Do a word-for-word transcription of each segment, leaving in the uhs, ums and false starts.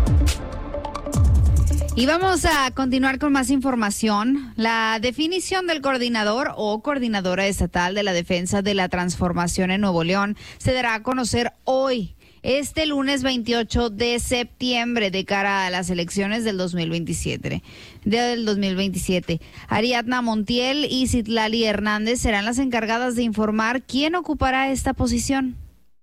Y vamos a continuar con más información. La definición del coordinador o coordinadora estatal de la defensa de la transformación en Nuevo León se dará a conocer hoy, este lunes veintiocho de septiembre, de cara a las elecciones del dos mil veintisiete. Del dos mil veintisiete. Ariadna Montiel y Citlali Hernández serán las encargadas de informar quién ocupará esta posición.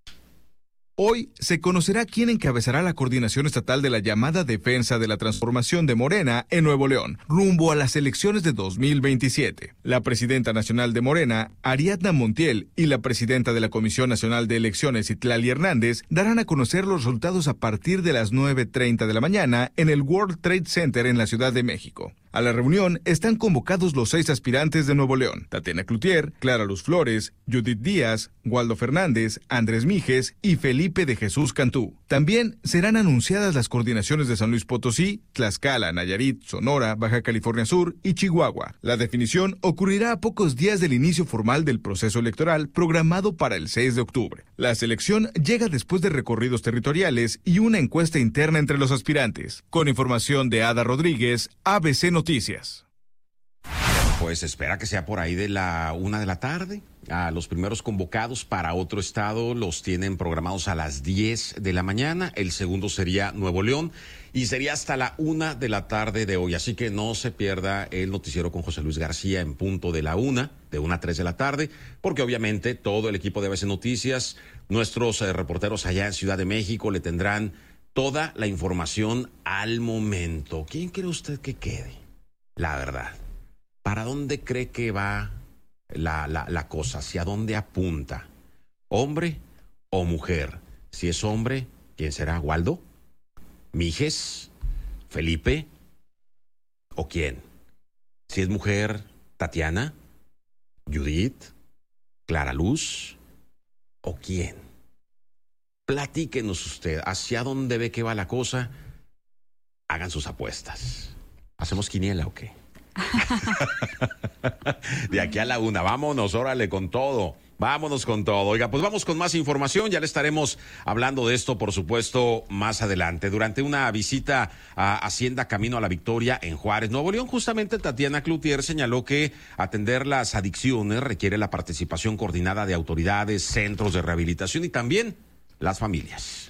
Hoy se conocerá quién encabezará la coordinación estatal de la llamada Defensa de la Transformación de Morena en Nuevo León, rumbo a las elecciones de dos mil veintisiete. La presidenta nacional de Morena, Ariadna Montiel, y la presidenta de la Comisión Nacional de Elecciones, Citlali Hernández, darán a conocer los resultados a partir de las nueve treinta de la mañana en el World Trade Center en la Ciudad de México. A la reunión están convocados los seis aspirantes de Nuevo León: Tatiana Cloutier, Clara Luz Flores, Judith Díaz, Waldo Fernández, Andrés Mijes y Felipe de Jesús Cantú. También serán anunciadas las coordinaciones de San Luis Potosí, Tlaxcala, Nayarit, Sonora, Baja California Sur y Chihuahua. La definición ocurrirá a pocos días del inicio formal del proceso electoral programado para el seis de octubre. La selección llega después de recorridos territoriales y una encuesta interna entre los aspirantes. Con información de Ada Rodríguez, A B C Noticias. Pues espera que sea por ahí de la una de la tarde. A los primeros convocados para otro estado los tienen programados a las diez de la mañana. El segundo sería Nuevo León y sería hasta la una de la tarde de hoy. Así que no se pierda el noticiero con José Luis García en punto de la una, de una a tres de la tarde, porque obviamente todo el equipo de A B C Noticias, nuestros eh, reporteros allá en Ciudad de México le tendrán toda la información al momento. ¿Quién cree usted que quede? La verdad. ¿Para dónde cree que va la, la, la cosa? ¿Hacia dónde apunta? ¿Hombre o mujer? Si es hombre, ¿quién será? ¿Waldo? ¿Mijes? ¿Felipe? ¿O quién? Si es mujer, ¿Tatiana? ¿Judith? ¿Clara Luz? ¿O quién? Platíquenos usted. ¿Hacia dónde ve que va la cosa? Hagan sus apuestas. ¿Hacemos quiniela o qué? De aquí a la una, vámonos, órale con todo, vámonos con todo. Oiga, pues vamos con más información, ya le estaremos hablando de esto, por supuesto, más adelante. Durante una visita a Hacienda Camino a la Victoria en Juárez, Nuevo León, justamente Tatiana Cloutier señaló que atender las adicciones requiere la participación coordinada de autoridades, centros de rehabilitación y también las familias.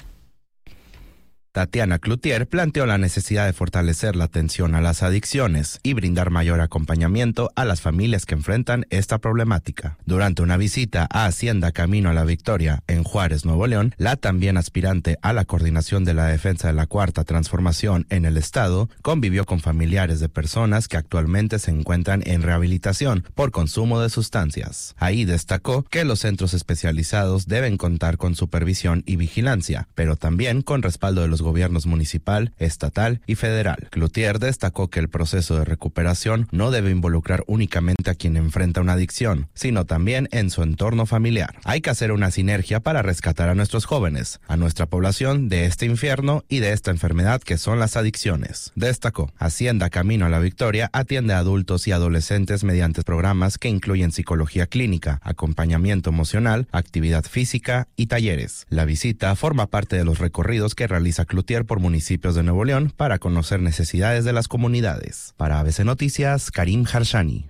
Tatiana Cloutier planteó la necesidad de fortalecer la atención a las adicciones y brindar mayor acompañamiento a las familias que enfrentan esta problemática. Durante una visita a Hacienda Camino a la Victoria en Juárez, Nuevo León, la también aspirante a la coordinación de la defensa de la Cuarta Transformación en el Estado convivió con familiares de personas que actualmente se encuentran en rehabilitación por consumo de sustancias. Ahí destacó que los centros especializados deben contar con supervisión y vigilancia, pero también con respaldo de los gobiernos municipal, estatal y federal. Cloutier destacó que el proceso de recuperación no debe involucrar únicamente a quien enfrenta una adicción, sino también en su entorno familiar. Hay que hacer una sinergia para rescatar a nuestros jóvenes, a nuestra población de este infierno y de esta enfermedad que son las adicciones. Destacó, Hacienda Camino a la Victoria atiende a adultos y adolescentes mediante programas que incluyen psicología clínica, acompañamiento emocional, actividad física y talleres. La visita forma parte de los recorridos que realiza Cloutier por municipios de Nuevo León para conocer necesidades de las comunidades. Para A B C Noticias, Karim Harshani.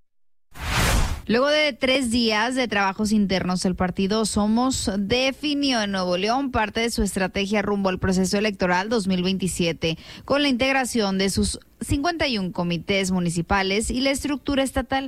Luego de tres días de trabajos internos, el partido Somos definió en Nuevo León parte de su estrategia rumbo al proceso electoral dos mil veintisiete, con la integración de sus cincuenta y uno comités municipales y la estructura estatal.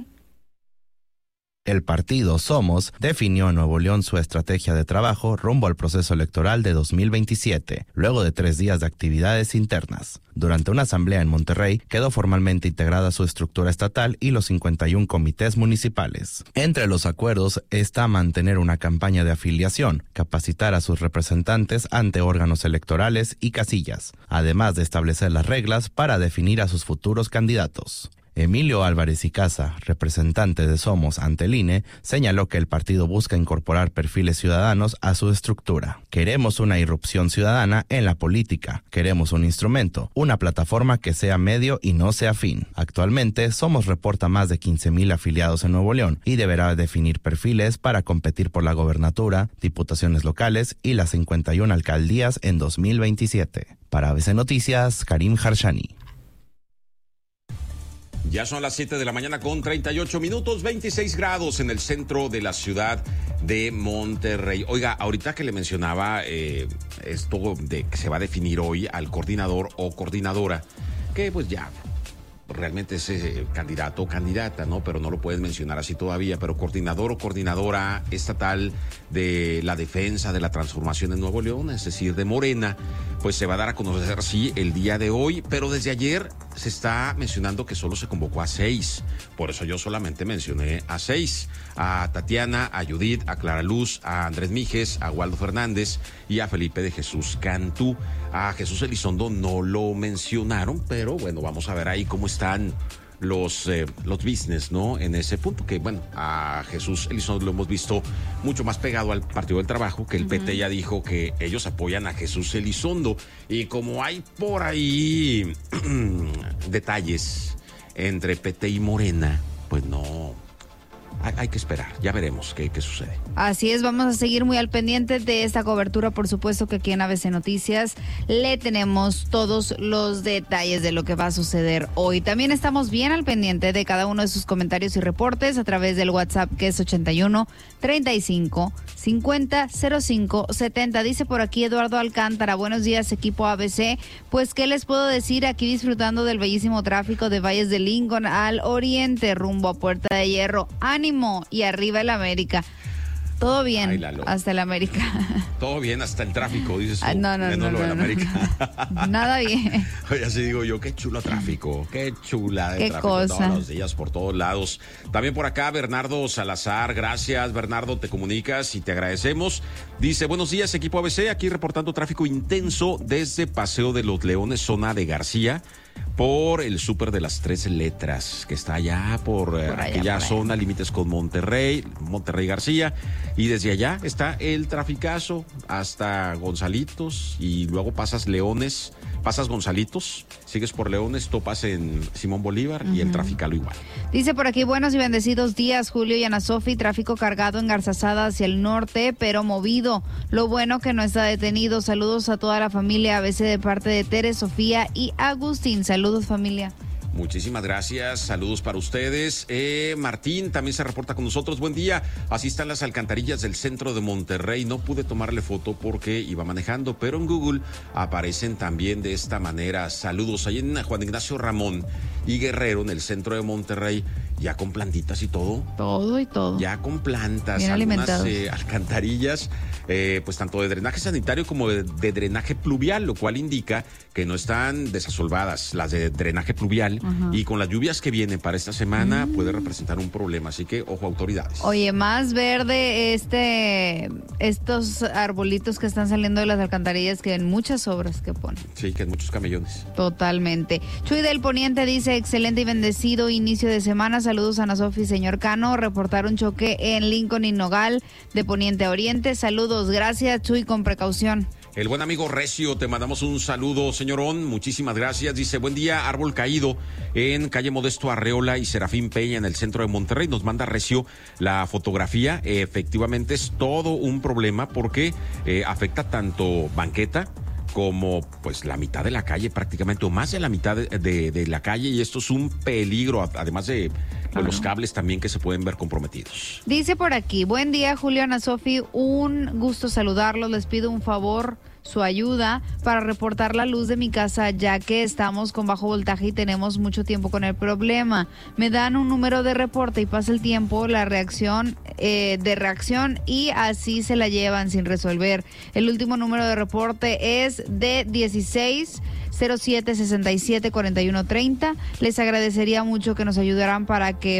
El partido Somos definió en Nuevo León su estrategia de trabajo rumbo al proceso electoral de dos mil veintisiete, luego de tres días de actividades internas. Durante una asamblea en Monterrey, quedó formalmente integrada su estructura estatal y los cincuenta y uno comités municipales. Entre los acuerdos está mantener una campaña de afiliación, capacitar a sus representantes ante órganos electorales y casillas, además de establecer las reglas para definir a sus futuros candidatos. Emilio Álvarez y Casa, representante de Somos ante el I N E, señaló que el partido busca incorporar perfiles ciudadanos a su estructura. Queremos una irrupción ciudadana en la política. Queremos un instrumento, una plataforma que sea medio y no sea fin. Actualmente, Somos reporta más de quince mil afiliados en Nuevo León y deberá definir perfiles para competir por la gobernatura, diputaciones locales y las cincuenta y una alcaldías en dos mil veintisiete. Para A B C Noticias, Karim Harshani. Ya son las siete de la mañana con treinta y ocho minutos, veintiséis grados en el centro de la ciudad de Monterrey. Oiga, ahorita que le mencionaba eh, esto de que se va a definir hoy al coordinador o coordinadora, que pues ya realmente es eh, candidato o candidata, ¿no? Pero no lo pueden mencionar así todavía, pero coordinador o coordinadora estatal de la defensa de la transformación en Nuevo León, es decir, de Morena, pues se va a dar a conocer, sí, el día de hoy, pero desde ayer se está mencionando que solo se convocó a seis, por eso yo solamente mencioné a seis, a Tatiana, a Judith, a Clara Luz, a Andrés Mijes, a Waldo Fernández y a Felipe de Jesús Cantú. A Jesús Elizondo no lo mencionaron, pero bueno, vamos a ver ahí cómo están los, eh, los business, ¿no? En ese punto, que bueno, a Jesús Elizondo lo hemos visto mucho más pegado al Partido del Trabajo, que el uh-huh. P T ya dijo que ellos apoyan a Jesús Elizondo. Y como hay por ahí detalles entre P T y Morena, pues no... Hay, hay que esperar, ya veremos qué, qué sucede. Así es, vamos a seguir muy al pendiente de esta cobertura. Por supuesto que aquí en A B C Noticias le tenemos todos los detalles de lo que va a suceder hoy. También estamos bien al pendiente de cada uno de sus comentarios y reportes a través del WhatsApp, que es ochenta y uno, treinta y cinco, cincuenta, cero cinco, setenta. Dice por aquí Eduardo Alcántara: buenos días, equipo A B C. Pues, ¿qué les puedo decir? Aquí disfrutando del bellísimo tráfico de Valles de Lincoln al oriente, rumbo a Puerta de Hierro. ¡Ánimo! Y arriba el América. Todo bien. Ay, hasta el América. Todo bien hasta el tráfico, dices tú. Ah, no, no, menos no, lo del no, América. No. Nada bien. Oye, así digo yo, qué chulo tráfico, qué chula de qué tráfico cosa. Todos los días, por todos lados. También por acá, Bernardo Salazar, gracias, Bernardo, te comunicas y te agradecemos. Dice, buenos días, equipo A B C, aquí reportando tráfico intenso desde Paseo de los Leones, zona de García, por el súper de las tres letras, que está allá por, por allá, aquella por zona, límites con Monterrey, Monterrey García, y desde allá está el traficazo hasta Gonzalitos, y luego pasas Leones, pasas Gonzalitos, sigues por Leones, topas en Simón Bolívar, uh-huh. y el traficalo igual. Dice por aquí, buenos y bendecidos días, Julio y Ana Sofi, tráfico cargado en Garzazada hacia el norte, pero movido, lo bueno que no está detenido. Saludos a toda la familia A B C de parte de Tere, Sofía y Agustín. Saludos, familia. Muchísimas gracias, saludos para ustedes. Eh, Martín también se reporta con nosotros. Buen día, así están las alcantarillas del centro de Monterrey. No pude tomarle foto porque iba manejando, pero en Google aparecen también de esta manera. Saludos, ahí en Juan Ignacio Ramón y Guerrero, en el centro de Monterrey, ya con plantitas y todo. Todo y todo. Ya con plantas, bien algunas eh, alcantarillas, eh, pues tanto de drenaje sanitario como de, de drenaje pluvial, lo cual indica que no están desasolvadas las de drenaje pluvial. Uh-huh. Y con las lluvias que vienen para esta semana mm. puede representar un problema, así que ojo, autoridades. Oye, más verde este estos arbolitos que están saliendo de las alcantarillas que en muchas obras que ponen. Sí, que en muchos camellones. Totalmente. Chuy del Poniente dice, excelente y bendecido inicio de semana. Saludos a Ana Sofi y señor Cano. Reportar un choque en Lincoln y Nogal de Poniente a Oriente. Saludos, gracias Chuy, con precaución. El buen amigo Recio, te mandamos un saludo, señorón, muchísimas gracias. Dice, buen día, árbol caído en calle Modesto Arreola y Serafín Peña en el centro de Monterrey. Nos manda Recio la fotografía. Eh, efectivamente es todo un problema porque eh, afecta tanto banqueta como pues la mitad de la calle prácticamente, o más de la mitad de, de, de la calle, y esto es un peligro, además de pues, los cables también que se pueden ver comprometidos. Dice por aquí, buen día Julio, Ana Sofi, un gusto saludarlos, les pido un favor, su ayuda para reportar la luz de mi casa, ya que estamos con bajo voltaje y tenemos mucho tiempo con el problema. Me dan un número de reporte y pasa el tiempo, la reacción eh, de reacción y así se la llevan sin resolver. El último número de reporte es de dieciséis cero siete sesenta y siete cuarenta y uno treinta. Les agradecería mucho que nos ayudaran para que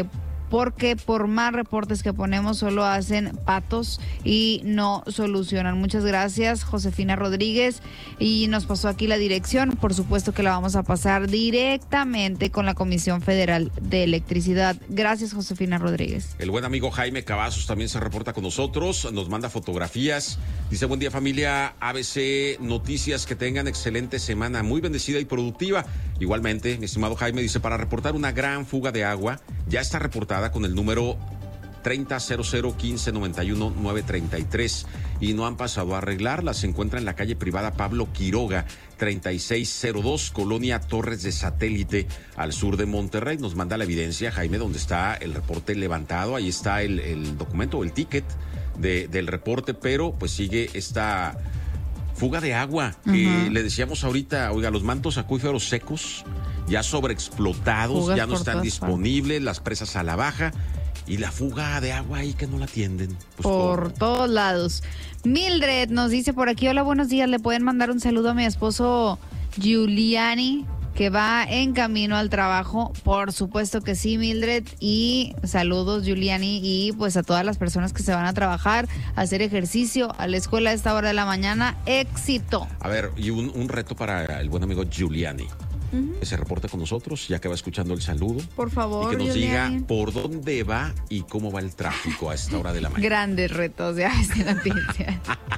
porque por más reportes que ponemos solo hacen patos y no solucionan. Muchas gracias, Josefina Rodríguez, y nos pasó aquí la dirección. Por supuesto que la vamos a pasar directamente con la Comisión Federal de Electricidad. Gracias, Josefina Rodríguez. El buen amigo Jaime Cavazos también se reporta con nosotros, nos manda fotografías. Dice: buen día, familia A B C Noticias, que tengan excelente semana, muy bendecida y productiva. Igualmente, mi estimado Jaime, dice: para reportar una gran fuga de agua, ya está reportada con el número treinta cero cero quince noventa y uno nueve treinta y tres y no han pasado a arreglarla. Se encuentra en la calle privada Pablo Quiroga, treinta y seis cero dos, Colonia Torres de Satélite, al sur de Monterrey. Nos manda la evidencia, Jaime, donde está el reporte levantado. Ahí está el, el documento, el ticket de, del reporte, pero pues sigue esta fuga de agua que uh-huh. le decíamos ahorita. Oiga, los mantos acuíferos secos ya sobreexplotados, Fugas ya no están disponibles, partes. Las presas a la baja y la fuga de agua ahí que no la atienden. Pues por ¿cómo? Todos lados. Mildred nos dice por aquí: hola, buenos días, le pueden mandar un saludo a mi esposo Giuliani, que va en camino al trabajo. Por supuesto que sí, Mildred, y saludos, Giuliani, y pues a todas las personas que se van a trabajar, a hacer ejercicio, a la escuela a esta hora de la mañana. Éxito. A ver, y un, un reto para el buen amigo Giuliani. Uh-huh. Que se reporte con nosotros, ya que va escuchando el saludo. Por favor, y que nos Giuliani. diga por dónde va y cómo va el tráfico a esta hora de la mañana. Grandes retos de A B C Noticias.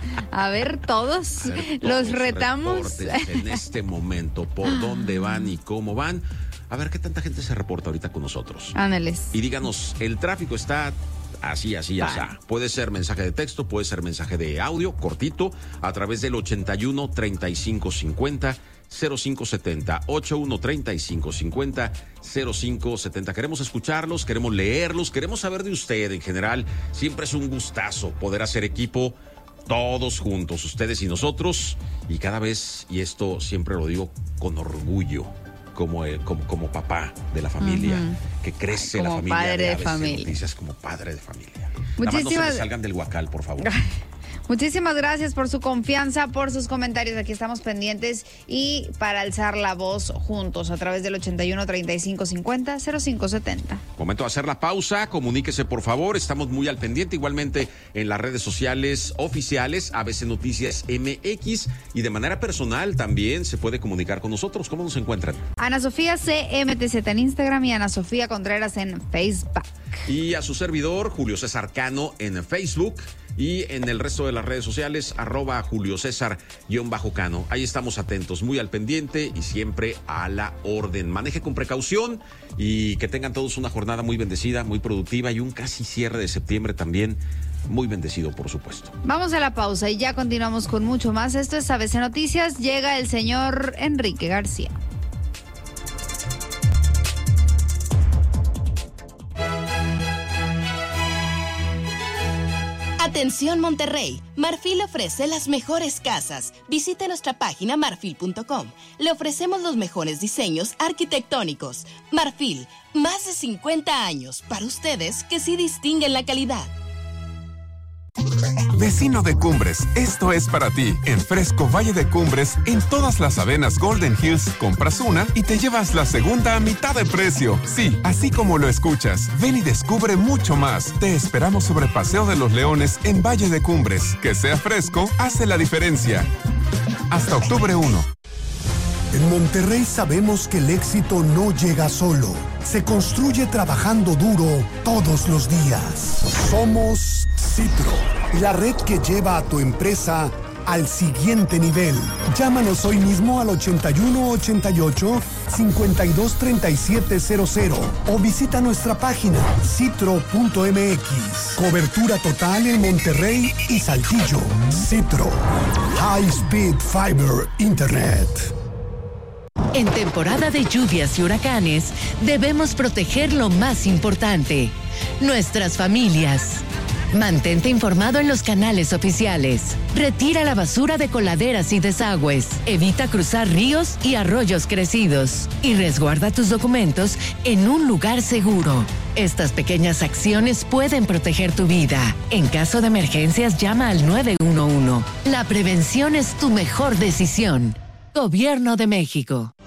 A ver, todos, a ver, todos los retamos. En este momento, por dónde van y cómo van. A ver qué tanta gente se reporta ahorita con nosotros. Ándeles. Y díganos, el tráfico está así, así, así. Puede ser mensaje de texto, puede ser mensaje de audio, cortito, a través del ochenta y uno treinta y cinco cincuenta cero cinco setenta, ochenta y uno treinta y cinco cincuenta cero cinco setenta. Queremos escucharlos, queremos leerlos, queremos saber de usted en general. Siempre es un gustazo poder hacer equipo todos juntos, ustedes y nosotros, y cada vez, y esto siempre lo digo con orgullo, como, el, como, como papá de la familia, uh-huh. que crece como la familia. Padre de, de familia. Noticias, como padre de familia. Muchísimas... Nada más no se me salgan del huacal, por favor. Muchísimas gracias por su confianza, por sus comentarios. Aquí estamos pendientes y para alzar la voz juntos a través del ochenta y uno treinta y cinco cincuenta cero cinco setenta. Momento de hacer la pausa. Comuníquese, por favor. Estamos muy al pendiente. Igualmente en las redes sociales oficiales, A B C Noticias M X, y de manera personal también se puede comunicar con nosotros. ¿Cómo nos encuentran? Ana Sofía C M T Z en Instagram y Ana Sofía Contreras en Facebook. Y a su servidor, Julio César Cano, en Facebook. Y en el resto de las redes sociales, arroba Julio César guión bajo Cano. Ahí estamos atentos, muy al pendiente y siempre a la orden. Maneje con precaución y que tengan todos una jornada muy bendecida, muy productiva y un casi cierre de septiembre también muy bendecido, por supuesto. Vamos a la pausa y ya continuamos con mucho más. Esto es A B C Noticias. Llega el señor Enrique García. Atención Monterrey, Marfil ofrece las mejores casas. Visite nuestra página marfil punto com. Le ofrecemos los mejores diseños arquitectónicos. Marfil, más de cincuenta años para ustedes que sí distinguen la calidad. Vecino de Cumbres, esto es para ti. En Fresco Valle de Cumbres, en todas las avenas Golden Hills, compras una y te llevas la segunda a mitad de precio. Sí, así como lo escuchas. Ven y descubre mucho más. Te esperamos sobre Paseo de los Leones en Valle de Cumbres. Que sea fresco, hace la diferencia. Hasta octubre primero. En Monterrey sabemos que el éxito no llega solo. Se construye trabajando duro todos los días. Somos Citro, la red que lleva a tu empresa al siguiente nivel. Llámanos hoy mismo al ochenta y uno ochenta y ocho cincuenta y dos treinta y siete cero cero o visita nuestra página citro punto m x. Cobertura total en Monterrey y Saltillo. Citro, High Speed Fiber Internet. En temporada de lluvias y huracanes, debemos proteger lo más importante, nuestras familias. Mantente informado en los canales oficiales. Retira la basura de coladeras y desagües. Evita cruzar ríos y arroyos crecidos. Y resguarda tus documentos en un lugar seguro. Estas pequeñas acciones pueden proteger tu vida. En caso de emergencias, llama al nueve uno uno. La prevención es tu mejor decisión. Gobierno de México.